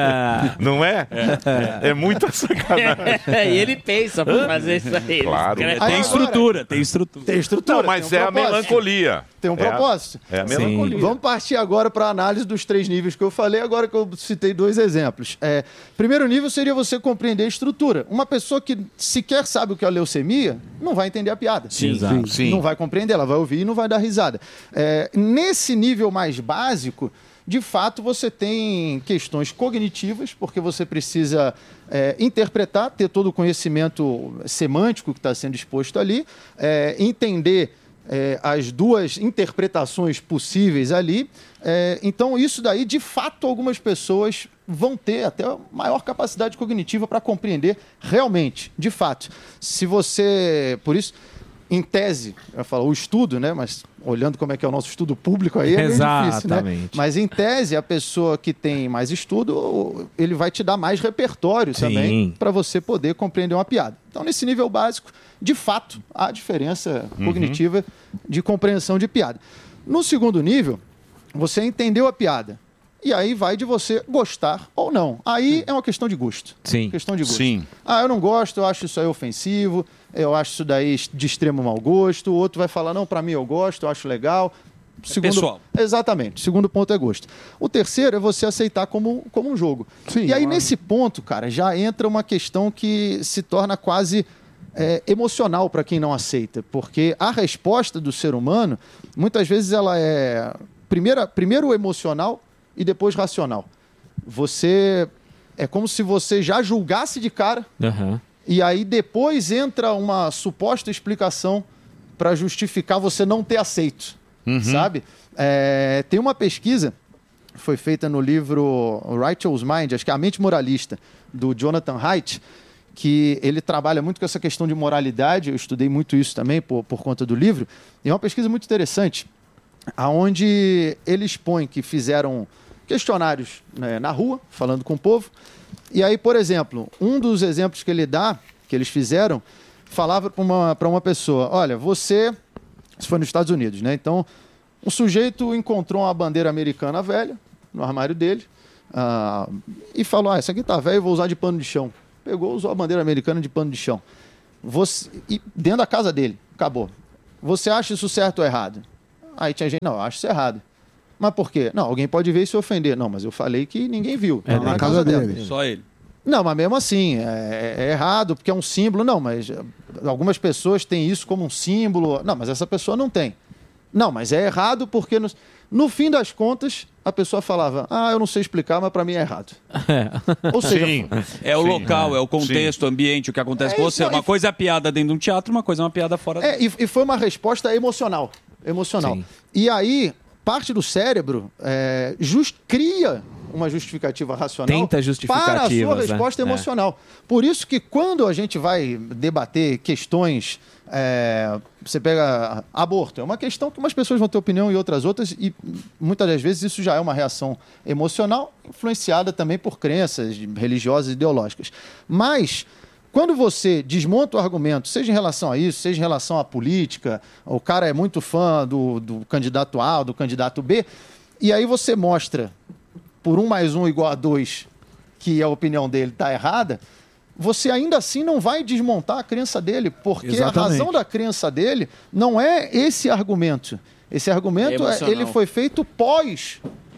[SPEAKER 1] Não é? É, muita sacanagem.
[SPEAKER 2] e ele pensa pra fazer isso aí.
[SPEAKER 1] Claro.
[SPEAKER 2] Ele
[SPEAKER 8] Tem
[SPEAKER 2] escreve-
[SPEAKER 8] estrutura, tem estrutura.
[SPEAKER 12] Tem estrutura.
[SPEAKER 1] Não, mas
[SPEAKER 12] tem um
[SPEAKER 1] é a
[SPEAKER 12] propósito.
[SPEAKER 1] melancolia.
[SPEAKER 12] Tem um
[SPEAKER 1] É a-
[SPEAKER 12] propósito.
[SPEAKER 1] É a
[SPEAKER 12] Sim.
[SPEAKER 1] melancolia.
[SPEAKER 12] Vamos partir agora para a análise dos três níveis que eu falei, agora que eu citei dois exemplos. É, primeiro nível seria você compreender a estrutura. Uma pessoa que sequer sabe o que é a leucemia não vai entender a piada.
[SPEAKER 8] Sim, exato.
[SPEAKER 1] Sim.
[SPEAKER 12] Não vai compreender, ela vai ouvir e não vai dar risada. É, nesse nível mais básico, de fato, você tem questões cognitivas, porque você precisa é, interpretar, ter todo o conhecimento semântico que está sendo exposto ali, é, entender é, as duas interpretações possíveis ali. É, então, isso daí, de fato, algumas pessoas vão ter até maior capacidade cognitiva para compreender realmente, de fato. Se você... Por isso... Em tese, eu falo o estudo, né? Mas olhando como é que é o nosso estudo público aí, é meio difícil, né?
[SPEAKER 7] Exatamente.
[SPEAKER 12] Mas em tese, a pessoa que tem mais estudo, ele vai te dar mais repertório
[SPEAKER 7] Sim.
[SPEAKER 12] também para você poder compreender uma piada. Então, nesse nível básico, de fato, há diferença
[SPEAKER 7] Uhum.
[SPEAKER 12] cognitiva de compreensão de piada. No segundo nível, você entendeu a piada. E aí vai de você gostar ou não. Aí é uma questão de gosto.
[SPEAKER 7] Sim.
[SPEAKER 12] Questão de gosto.
[SPEAKER 1] Sim.
[SPEAKER 12] Ah, eu não gosto, eu acho isso aí ofensivo, eu acho isso daí de extremo mau gosto. O outro vai falar, não, para mim eu gosto, eu acho legal. Segundo...
[SPEAKER 8] pessoal.
[SPEAKER 12] Exatamente. Segundo ponto é gosto. O terceiro é você aceitar como, como um jogo.
[SPEAKER 3] Sim,
[SPEAKER 12] e aí,
[SPEAKER 3] uma-
[SPEAKER 12] nesse ponto, cara, já entra uma questão que se torna quase é, emocional para quem não aceita. Porque a resposta do ser humano, muitas vezes, ela é primeira, primeiro emocional e depois racional. Você... É como se você já julgasse de cara
[SPEAKER 7] Aham.
[SPEAKER 12] e aí depois entra uma suposta explicação para justificar você não ter aceito, sabe? É, tem uma pesquisa que foi feita no livro Righteous Mind, acho que é A Mente Moralista, do Jonathan Haidt, que ele trabalha muito com essa questão de moralidade. Eu estudei muito isso também por, por conta do livro. E é uma pesquisa muito interessante, onde ele expõe que fizeram questionários, né, na rua, falando com o povo. E aí, por exemplo, um dos exemplos que ele dá, que eles fizeram, falava para uma, para uma pessoa, olha, você... Isso foi nos Estados Unidos, né? Então, um sujeito encontrou uma bandeira americana velha no armário dele, ah, e falou, ah, essa aqui tá velha, eu vou usar de pano de chão. Pegou, usou a bandeira americana de pano de chão. Você, e dentro da casa dele, acabou. Você acha isso certo ou errado? Aí tinha gente, não, eu acho isso errado. Mas por quê? Não, alguém pode ver e se ofender. Não, mas eu falei que ninguém viu.
[SPEAKER 3] É,
[SPEAKER 12] Tá
[SPEAKER 3] na casa dele.
[SPEAKER 8] Só ele.
[SPEAKER 12] Não, mas mesmo assim, é, é errado, porque é um símbolo. Não, mas eh, algumas pessoas têm isso como um símbolo. Não, mas essa pessoa não tem. Não, mas é errado porque... No, no fim das contas, a pessoa falava, ah, eu não sei explicar, mas para mim é errado. Ou seja,
[SPEAKER 1] Sim.
[SPEAKER 8] É o
[SPEAKER 1] Sim.
[SPEAKER 8] local, é o contexto, o ambiente, o que acontece
[SPEAKER 12] É
[SPEAKER 8] com
[SPEAKER 12] isso
[SPEAKER 8] você.
[SPEAKER 12] aí.
[SPEAKER 8] Uma coisa é a piada dentro de um teatro, uma coisa é uma piada fora.
[SPEAKER 12] É, e, e foi uma resposta emocional. Emocional.
[SPEAKER 7] Sim.
[SPEAKER 12] E aí, parte do cérebro é, just, cria uma justificativa racional
[SPEAKER 7] Tenta justificativas,
[SPEAKER 12] para a sua
[SPEAKER 7] né?
[SPEAKER 12] resposta
[SPEAKER 7] É.
[SPEAKER 12] emocional. Por isso que quando a gente vai debater questões, é, você pega aborto, é uma questão que umas pessoas vão ter opinião e outras outras, e muitas das vezes isso já é uma reação emocional, influenciada também por crenças religiosas e ideológicas. Mas quando você desmonta o argumento, seja em relação a isso, seja em relação à política, o cara é muito fã do, do candidato A ou do candidato B, e aí você mostra por um mais um igual a dois que a opinião dele está errada, você ainda assim não vai desmontar a crença dele, porque
[SPEAKER 13] Exatamente.
[SPEAKER 12] a razão da crença dele não é esse argumento. Esse argumento,
[SPEAKER 2] É
[SPEAKER 12] é, ele foi feito pós,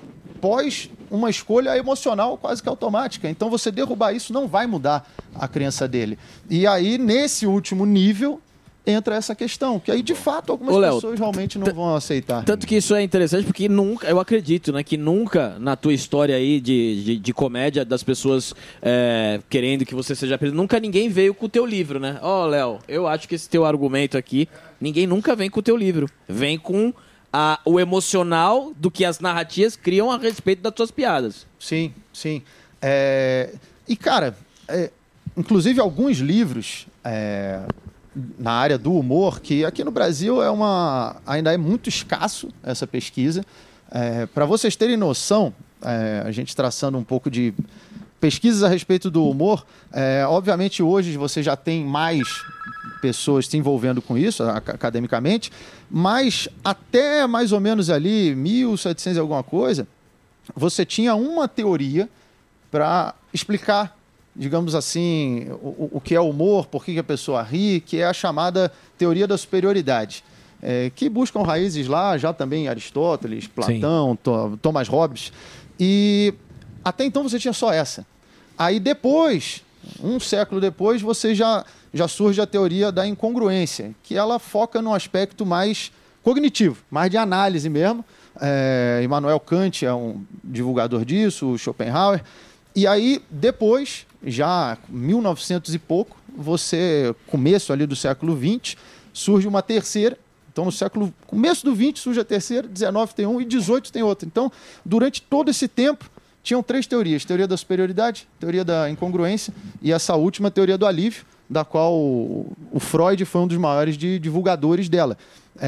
[SPEAKER 12] pós uma escolha emocional quase que automática. Então, você derrubar isso não vai mudar a crença dele. E aí, nesse último nível, entra essa questão, que aí, de fato, algumas
[SPEAKER 2] Ô, Léo,
[SPEAKER 12] pessoas realmente não vão aceitar.
[SPEAKER 2] Tanto que isso é interessante porque nunca, eu acredito, né, que nunca na tua história aí de, de, de comédia das pessoas é, querendo que você seja preso, nunca ninguém veio com o teu livro, né? Ó, oh, Léo, eu acho que esse teu argumento aqui, ninguém nunca vem com o teu livro. Vem com a, o emocional do que as narrativas criam a respeito das tuas piadas.
[SPEAKER 12] Sim, sim. É, E, cara, é, inclusive alguns livros... é, na área do humor, que aqui no Brasil é uma, ainda é muito escasso essa pesquisa. É, para vocês terem noção, é, a gente traçando um pouco de pesquisas a respeito do humor, é, obviamente hoje você já tem mais pessoas se envolvendo com isso, academicamente, mas até mais ou menos ali, mil e setecentos e alguma coisa, você tinha uma teoria para explicar, digamos assim, o, o que é humor, por que a pessoa ri, que é a chamada teoria da superioridade, é, que buscam raízes lá, já também em Aristóteles, Platão, Th- Thomas Hobbes, e até então você tinha só essa. Aí depois, um século depois, você já, já surge a teoria da incongruência, que ela foca num aspecto mais cognitivo, mais de análise mesmo. É, Immanuel Kant é um divulgador disso, o Schopenhauer. E aí, depois, já mil e novecentos e pouco, você, começo ali do século vinte, surge uma terceira. Então, no século, começo do vinte surge a terceira, dezenove tem um e dezoito tem outra. Então, durante todo esse tempo, tinham três teorias. Teoria da superioridade, teoria da incongruência e essa última, teoria do alívio, da qual o Freud foi um dos maiores de, divulgadores dela.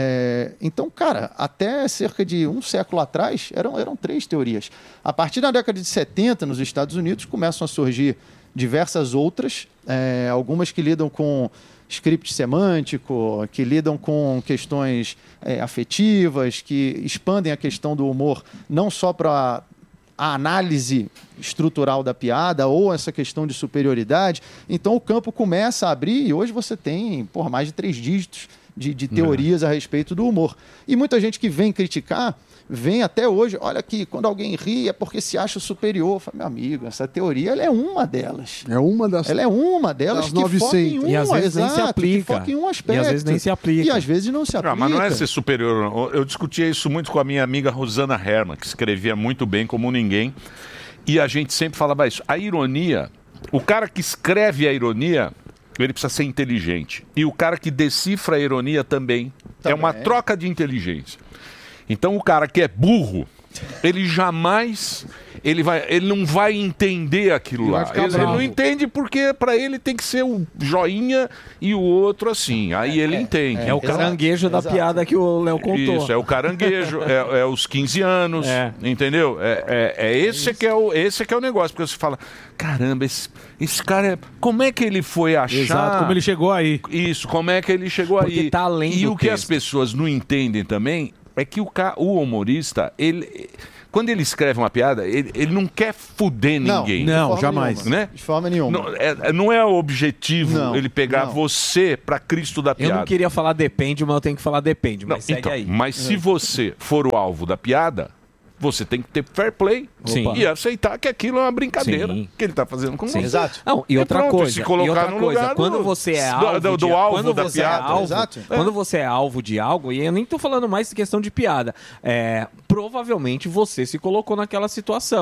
[SPEAKER 12] É, então, cara, até cerca de um século atrás, eram, eram três teorias. A partir da década de setenta, nos Estados Unidos, começam a surgir diversas outras, é, algumas que lidam com script semântico, que lidam com questões é, afetivas, que expandem a questão do humor não só para a análise estrutural da piada ou essa questão de superioridade. Então, o campo começa a abrir e hoje você tem por mais de três dígitos de, de teorias a respeito do humor. E muita gente que vem criticar, vem até hoje, olha aqui, quando alguém ri é porque se acha superior. Eu falo, meu amigo, essa teoria ela é uma delas.
[SPEAKER 3] É uma das...
[SPEAKER 12] Ela é uma delas
[SPEAKER 3] das
[SPEAKER 12] que foca em uma,
[SPEAKER 7] E às vezes nem se
[SPEAKER 12] exato,
[SPEAKER 7] aplica.
[SPEAKER 12] que foca em um aspecto.
[SPEAKER 7] E às vezes nem se aplica.
[SPEAKER 12] E às vezes não se aplica.
[SPEAKER 1] Não, mas não é ser superior. Não. Eu discutia isso muito com a minha amiga Rosana Herman, que escrevia muito bem como ninguém. E a gente sempre falava isso. A ironia, o cara que escreve a ironia, ele precisa ser inteligente. E o cara que decifra a ironia também. também. É uma troca de inteligência. Então o cara que é burro, ele jamais... Ele, vai, ele não vai entender aquilo
[SPEAKER 3] Ele vai
[SPEAKER 1] lá.
[SPEAKER 3] ficar
[SPEAKER 1] Ele, ele
[SPEAKER 3] bravo.
[SPEAKER 1] não entende porque para ele tem que ser o joinha e o outro assim. Aí ele entende.
[SPEAKER 7] É o caranguejo da piada que o Léo contou.
[SPEAKER 1] Isso, é o caranguejo, é, é os quinze anos,
[SPEAKER 7] É.
[SPEAKER 1] entendeu? É, é, é esse, que é o, esse que é o negócio, porque você fala, caramba, esse, esse cara, é, como é que ele foi achar...
[SPEAKER 9] Exato, como ele chegou aí.
[SPEAKER 1] Isso, como é que ele chegou
[SPEAKER 7] Porque
[SPEAKER 1] aí.
[SPEAKER 7] tá além
[SPEAKER 1] e
[SPEAKER 7] do
[SPEAKER 1] o que as
[SPEAKER 7] texto.
[SPEAKER 1] pessoas não entendem também é que o, ca- o humorista, ele... Quando ele escreve uma piada, ele, ele não quer fuder
[SPEAKER 12] Não,
[SPEAKER 1] ninguém.
[SPEAKER 12] de Não, forma jamais. nenhuma.
[SPEAKER 1] Né?
[SPEAKER 12] De forma nenhuma.
[SPEAKER 1] Não é, não é o objetivo
[SPEAKER 7] Não,
[SPEAKER 1] ele pegar
[SPEAKER 7] não.
[SPEAKER 1] você pra Cristo da
[SPEAKER 7] Eu
[SPEAKER 1] piada.
[SPEAKER 7] não queria falar depende, mas eu tenho que falar depende. Mas
[SPEAKER 1] Não,
[SPEAKER 7] segue
[SPEAKER 1] então,
[SPEAKER 7] aí.
[SPEAKER 1] Mas se você for o alvo da piada, você tem que ter fair play
[SPEAKER 7] Sim.
[SPEAKER 1] e aceitar que aquilo é uma brincadeira
[SPEAKER 7] Sim.
[SPEAKER 1] que ele está fazendo com
[SPEAKER 7] Sim.
[SPEAKER 1] você.
[SPEAKER 7] Exato. Não, e outra
[SPEAKER 1] pronto,
[SPEAKER 7] coisa,
[SPEAKER 1] se colocar
[SPEAKER 7] e outra
[SPEAKER 1] no
[SPEAKER 7] coisa,
[SPEAKER 1] lugar
[SPEAKER 7] quando
[SPEAKER 1] do-
[SPEAKER 7] você é
[SPEAKER 1] do-
[SPEAKER 7] alvo,
[SPEAKER 1] do, do
[SPEAKER 7] de,
[SPEAKER 1] alvo
[SPEAKER 7] quando
[SPEAKER 1] da
[SPEAKER 7] você
[SPEAKER 1] piada.
[SPEAKER 7] é alvo,
[SPEAKER 1] Exato.
[SPEAKER 7] quando você é alvo de algo, e eu nem estou falando mais de questão de piada, é, provavelmente você se colocou naquela situação.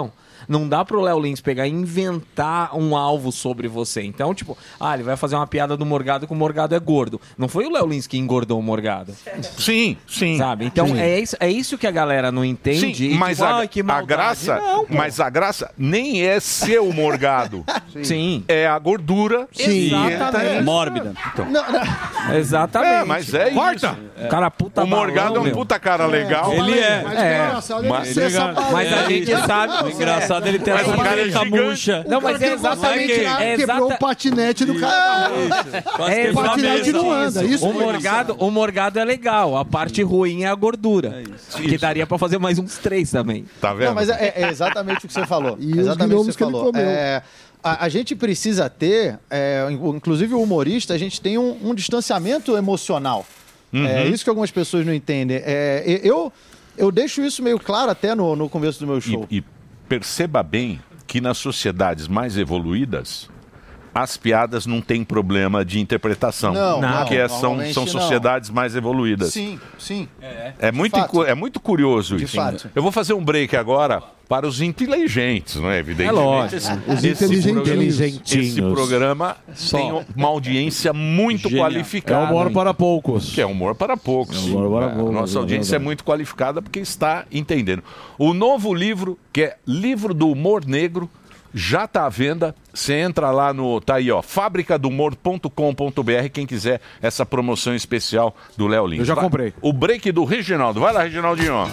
[SPEAKER 7] Não dá pro Léo Lins pegar e inventar um alvo sobre você. Então, tipo, ah, ele vai fazer uma piada do Morgado que o Morgado é gordo. Não foi o Léo Lins que engordou o Morgado.
[SPEAKER 1] Sim, sim.
[SPEAKER 7] Sabe? Então,
[SPEAKER 1] Sim.
[SPEAKER 7] É, isso, é isso que a galera não entende.
[SPEAKER 1] Sim,
[SPEAKER 7] e,
[SPEAKER 1] mas
[SPEAKER 7] tipo,
[SPEAKER 1] a,
[SPEAKER 7] "Ai, que
[SPEAKER 1] a
[SPEAKER 7] maldade."
[SPEAKER 1] graça,
[SPEAKER 7] Não, pô.
[SPEAKER 1] mas a graça nem é ser o Morgado.
[SPEAKER 7] Sim.
[SPEAKER 1] É a gordura.
[SPEAKER 7] Sim.
[SPEAKER 1] Exatamente.
[SPEAKER 8] Mórbida.
[SPEAKER 1] Então.
[SPEAKER 12] Não, não.
[SPEAKER 7] Exatamente.
[SPEAKER 1] É, mas é
[SPEAKER 7] Corta.
[SPEAKER 1] isso.
[SPEAKER 7] O cara puta
[SPEAKER 1] O Morgado
[SPEAKER 7] balão,
[SPEAKER 1] é um
[SPEAKER 7] meu.
[SPEAKER 1] puta cara legal.
[SPEAKER 7] Ele é.
[SPEAKER 3] Mas
[SPEAKER 7] É.
[SPEAKER 3] o engraçado é
[SPEAKER 1] Mas-
[SPEAKER 3] ele ser essa
[SPEAKER 7] Mas a
[SPEAKER 3] baleia.
[SPEAKER 7] gente sabe.
[SPEAKER 8] O engraçado é ele ter
[SPEAKER 1] Mas
[SPEAKER 8] essa
[SPEAKER 1] o cara é
[SPEAKER 8] boneca
[SPEAKER 1] gigante.
[SPEAKER 8] murcha.
[SPEAKER 7] Não, mas é
[SPEAKER 3] Porque
[SPEAKER 7] exatamente.
[SPEAKER 3] você
[SPEAKER 7] É
[SPEAKER 3] quebrou
[SPEAKER 7] exata-
[SPEAKER 3] o patinete do cara.
[SPEAKER 8] Quase
[SPEAKER 7] É
[SPEAKER 3] O
[SPEAKER 8] quebrou a
[SPEAKER 3] patinete
[SPEAKER 8] mesa.
[SPEAKER 3] não anda. Isso
[SPEAKER 7] O
[SPEAKER 3] foi
[SPEAKER 7] morgado, o morgado é legal, a parte ruim é a gordura. Que daria pra fazer mais uns três também.
[SPEAKER 1] Tá vendo?
[SPEAKER 12] Não, mas é, é exatamente o que você falou.
[SPEAKER 3] E os
[SPEAKER 12] exatamente o que
[SPEAKER 3] gnomos
[SPEAKER 12] você
[SPEAKER 3] que ele
[SPEAKER 12] falou.
[SPEAKER 3] comeu.
[SPEAKER 12] É, a, a gente precisa ter, é, inclusive o humorista, a gente tem um, um distanciamento emocional. É isso que algumas pessoas não entendem. É, eu, eu deixo isso meio claro até no, no começo do meu show.
[SPEAKER 1] E, e perceba bem que nas sociedades mais evoluídas, as piadas não têm problema de interpretação.
[SPEAKER 12] Não, não,
[SPEAKER 1] porque são,
[SPEAKER 12] normalmente
[SPEAKER 1] são
[SPEAKER 12] não.
[SPEAKER 1] sociedades mais evoluídas.
[SPEAKER 12] Sim, sim.
[SPEAKER 1] É muito,
[SPEAKER 12] fato.
[SPEAKER 1] cu- é muito curioso
[SPEAKER 12] De
[SPEAKER 1] isso.
[SPEAKER 12] fato.
[SPEAKER 1] Eu vou fazer um break agora para os inteligentes, não é? Evidentemente.
[SPEAKER 7] É lógico.
[SPEAKER 1] Esse,
[SPEAKER 3] Os
[SPEAKER 1] esse
[SPEAKER 3] inteligentinhos.
[SPEAKER 1] programa, esse programa tem uma audiência muito
[SPEAKER 8] Genial.
[SPEAKER 1] qualificada.
[SPEAKER 9] É humor para poucos.
[SPEAKER 1] Que é humor para poucos.
[SPEAKER 9] É humor para
[SPEAKER 1] É,
[SPEAKER 9] poucos,
[SPEAKER 1] a nossa
[SPEAKER 9] é
[SPEAKER 1] audiência é
[SPEAKER 9] verdade.
[SPEAKER 1] muito qualificada porque está entendendo. O novo livro, que é Livro do Humor Negro, já está à venda. Você entra lá no, tá aí, ó, fábrica do humor ponto com ponto b r, quem quiser essa promoção especial do Léo Lins.
[SPEAKER 9] Eu já
[SPEAKER 1] Vai-
[SPEAKER 9] comprei.
[SPEAKER 1] O break do Reginaldo. Vai lá, Reginaldinho.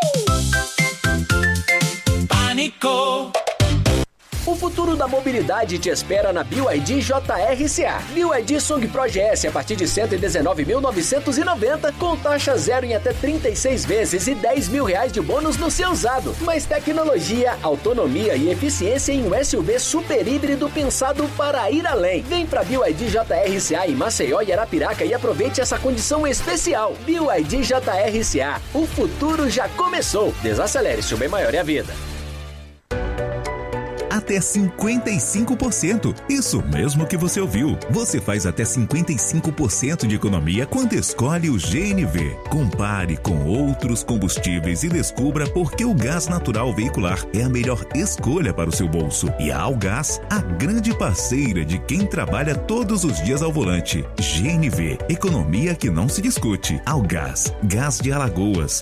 [SPEAKER 13] Pânico. O futuro da mobilidade te espera na B Y D J R C A. B Y D Song Pro G S a partir de cento e dezenove mil novecentos e noventa, com taxa zero em até trinta e seis vezes e dez mil reais de bônus no seu usado. Mais tecnologia, autonomia e eficiência em um S U V super híbrido pensado para ir além. Vem pra B Y D J R C A em Maceió e Arapiraca e aproveite essa condição especial. B Y D J R C A. O futuro já começou. Desacelere, seu bem maior é a vida.
[SPEAKER 14] Até cinquenta e cinco por cento. Isso mesmo que você ouviu. Você faz até cinquenta e cinco por cento de economia quando escolhe o G N V. Compare com outros combustíveis e descubra por que o gás natural veicular é a melhor escolha para o seu bolso. E a Algás, a grande parceira de quem trabalha todos os dias ao volante. G N V, economia que não se discute. Algás, gás de Alagoas.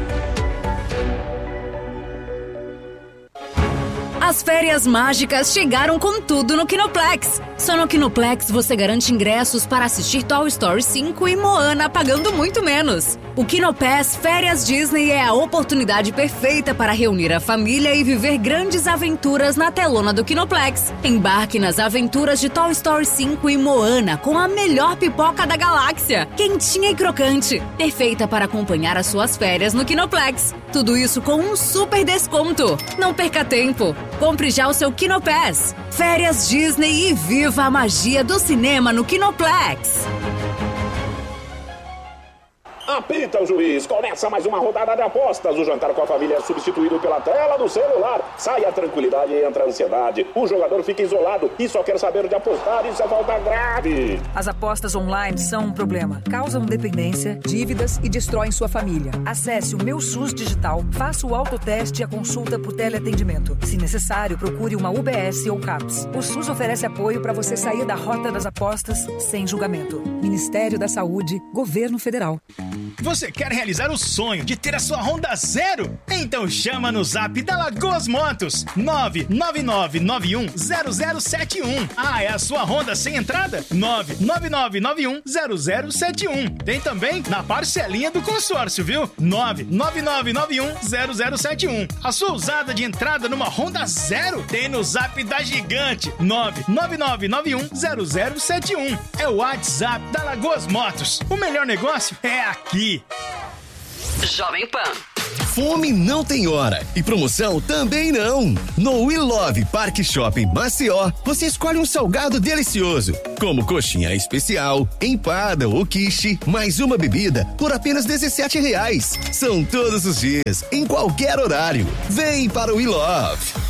[SPEAKER 15] As férias mágicas chegaram com tudo no Kinoplex. Só no Kinoplex você garante ingressos para assistir Toy Story cinco e Moana pagando muito menos. O Kinopass Férias Disney é a oportunidade perfeita para reunir a família e viver grandes aventuras na telona do Kinoplex. Embarque nas aventuras de Toy Story cinco e Moana com a melhor pipoca da galáxia, quentinha e crocante, perfeita para acompanhar as suas férias no Kinoplex. Tudo isso com um super desconto. Não perca tempo. Compre já o seu Kinopass. Férias Disney e viva a magia do cinema no Kinoplex.
[SPEAKER 16] Apita o juiz, começa mais uma rodada de apostas. O jantar com a família é substituído pela tela do celular. Sai a tranquilidade e entra a ansiedade. O jogador fica isolado e só quer saber de apostar. Isso é falta grave.
[SPEAKER 17] As apostas online são um problema. Causam dependência, dívidas e destroem sua família. Acesse o Meu SUS Digital, faça o autoteste e a consulta por teleatendimento. Se necessário, procure uma U B S ou CAPS. O SUS oferece apoio para você sair da rota das apostas sem julgamento. Ministério da Saúde, Governo Federal.
[SPEAKER 18] Você quer realizar o sonho de ter a sua Honda zero? Então chama no zap da Lagoas Motos, nove nove nove nove um zero zero sete um. Ah, é a sua Honda sem entrada? nove nove nove nove um zero zero sete um. Tem também na parcelinha do consórcio, viu? nove nove nove nove um zero zero sete um. A sua usada de entrada numa Honda zero tem no zap da Gigante, nove nove nove nove um zero zero sete um. É o WhatsApp da Lagoas Motos. O melhor negócio é aqui.
[SPEAKER 19] Jovem Pan. Fome não tem hora e promoção também não. No We Love Parque Shopping Maceió, você escolhe um salgado delicioso, como coxinha especial, empada ou quiche, mais uma bebida por apenas dezessete reais. São todos os dias, em qualquer horário. Vem para o We Love.